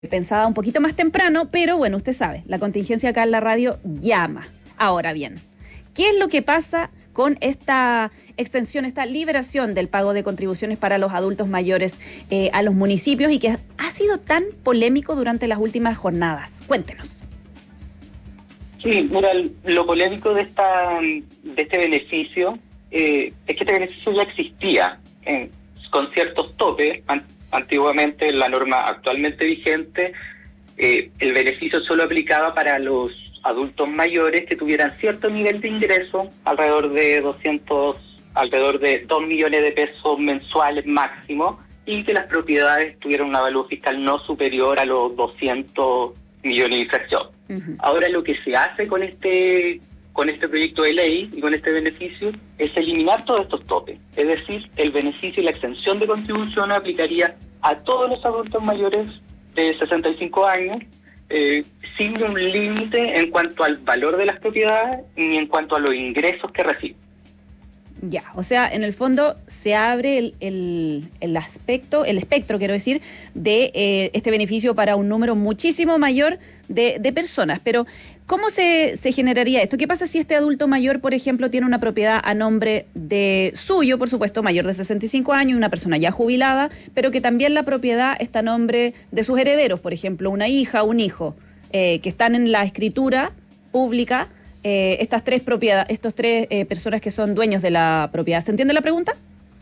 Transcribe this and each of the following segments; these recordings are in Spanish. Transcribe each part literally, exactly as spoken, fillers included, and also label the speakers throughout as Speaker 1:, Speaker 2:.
Speaker 1: pensada un poquito más temprano, pero bueno, usted sabe, la contingencia acá en la radio llama. Ahora bien, ¿qué es lo que pasa con esta extensión, esta liberación del pago de contribuciones para los adultos mayores eh, a los municipios y que ha sido tan polémico durante las últimas jornadas? Cuéntenos.
Speaker 2: Sí, mira, lo polémico de esta de este beneficio eh, es que este beneficio ya existía eh, con ciertos topes. Antiguamente, la norma actualmente vigente, eh, el beneficio solo aplicaba para los adultos mayores que tuvieran cierto nivel de ingreso, alrededor de doscientos, alrededor de dos millones de pesos mensuales máximo, y que las propiedades tuvieran un avalúo fiscal no superior a los doscientos millones de infracción. Uh-huh. Ahora lo que se hace con este con este proyecto de ley y con este beneficio es eliminar todos estos topes. Es decir, el beneficio y la exención de contribución aplicaría a todos los adultos mayores de sesenta y cinco años, eh, sin un límite en cuanto al valor de las propiedades ni en cuanto a los ingresos que reciben.
Speaker 1: Ya, o sea, en el fondo se abre el, el, el aspecto, el espectro, quiero decir, de eh, este beneficio para un número muchísimo mayor de, de personas. Pero, ¿cómo se, se generaría esto? ¿Qué pasa si este adulto mayor, por ejemplo, tiene una propiedad a nombre de suyo, por supuesto, mayor de sesenta y cinco años, una persona ya jubilada, pero que también la propiedad está a nombre de sus herederos, por ejemplo, una hija, un hijo, eh, que están en la escritura pública? Eh, estas tres propiedades, estos tres eh, personas que son dueños de la propiedad. ¿Se entiende la pregunta?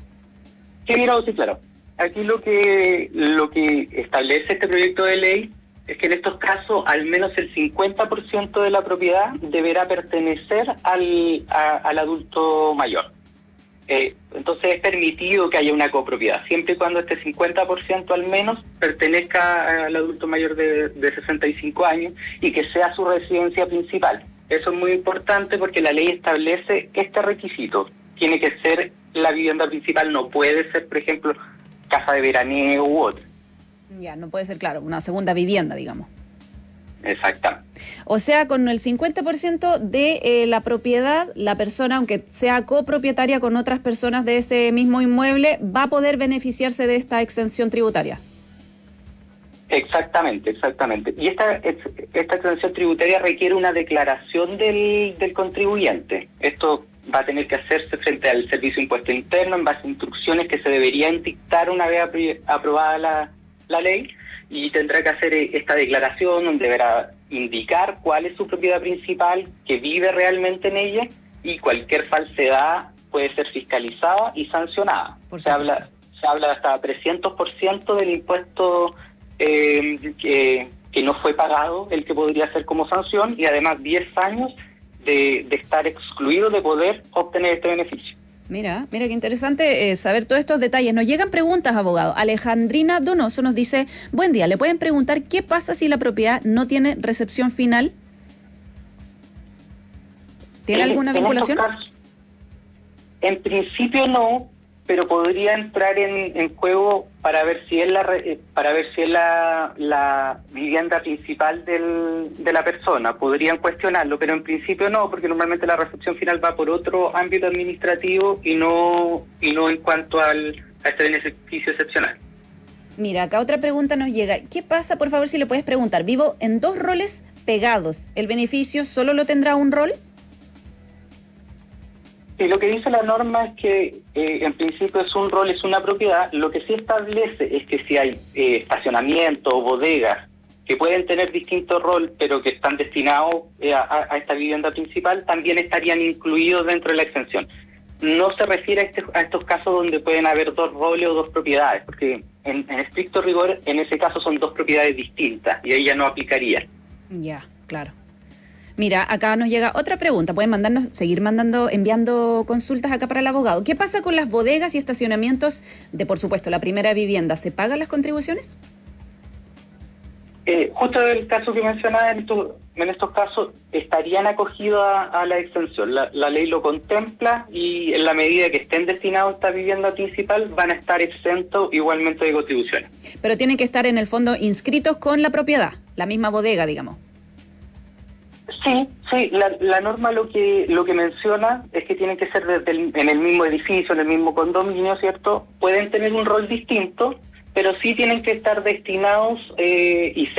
Speaker 2: Sí, mira, sí, claro. Aquí lo que lo que establece este proyecto de ley es que en estos casos al menos el cincuenta por ciento de la propiedad deberá pertenecer al, a, al adulto mayor. Eh, entonces es permitido que haya una copropiedad, siempre y cuando este cincuenta por ciento al menos pertenezca al adulto mayor de, de sesenta y cinco años y que sea su residencia principal. Eso es muy importante porque la ley establece este requisito. Tiene que ser la vivienda principal, no puede ser, por ejemplo, casa de veraneo u otra.
Speaker 1: Ya, no puede ser, claro, una segunda vivienda, digamos.
Speaker 2: Exactamente.
Speaker 1: O sea, con el cincuenta por ciento de eh, la propiedad, la persona, aunque sea copropietaria con otras personas de ese mismo inmueble, va a poder beneficiarse de esta exención tributaria.
Speaker 2: Exactamente, exactamente. Y esta esta exención tributaria requiere una declaración del, del contribuyente. Esto va a tener que hacerse frente al Servicio de Impuesto Interno en base a instrucciones que se deberían dictar una vez aprobada la, la ley, y tendrá que hacer esta declaración donde deberá indicar cuál es su propiedad principal, que vive realmente en ella, y cualquier falsedad puede ser fiscalizada y sancionada. Se habla, se habla de hasta trescientos por ciento del impuesto Eh, que, que no fue pagado, el que podría ser como sanción, y además diez años de, de estar excluido de poder obtener este beneficio.
Speaker 1: Mira, mira qué interesante eh, saber todos estos detalles. Nos llegan preguntas, abogado. Alejandrina Donoso nos dice, buen día, ¿le pueden preguntar qué pasa si la propiedad no tiene recepción final? ¿Tiene
Speaker 2: en,
Speaker 1: alguna vinculación?
Speaker 2: En, casos, en principio no, pero podría entrar en, en juego para ver si es la para ver si es la, la vivienda principal del, de la persona. Podrían cuestionarlo, pero en principio no, porque normalmente la recepción final va por otro ámbito administrativo y no y no en cuanto al a este beneficio excepcional.
Speaker 1: Mira, acá otra pregunta nos llega. ¿Qué pasa, por favor, si le puedes preguntar? Vivo en dos roles pegados. ¿El beneficio solo lo tendrá un rol?
Speaker 2: Sí, lo que dice la norma es que eh, en principio es un rol, es una propiedad. Lo que sí establece es que si hay eh, estacionamiento o bodegas que pueden tener distintos roles, pero que están destinados eh, a, a esta vivienda principal, también estarían incluidos dentro de la exención. No se refiere a, este, a estos casos donde pueden haber dos roles o dos propiedades, porque en, en estricto rigor, en ese caso son dos propiedades distintas y ahí ya no aplicaría.
Speaker 1: Ya, claro. Mira, acá nos llega otra pregunta. Pueden mandarnos, seguir mandando, enviando consultas acá para el abogado. ¿Qué pasa con las bodegas y estacionamientos de, por supuesto, la primera vivienda? ¿Se pagan las contribuciones?
Speaker 2: Eh, justo el caso que mencionaba, en, estos, en estos casos estarían acogidos a, a la exención. La, la ley lo contempla y en la medida que estén destinados a esta vivienda principal van a estar exentos igualmente de contribuciones.
Speaker 1: Pero tienen que estar en el fondo inscritos con la propiedad, la misma bodega, digamos.
Speaker 2: Sí, sí, la, la norma lo que lo que menciona es que tienen que ser desde el, en el mismo edificio, en el mismo condominio, ¿cierto? Pueden tener un rol distinto, pero sí tienen que estar destinados eh, y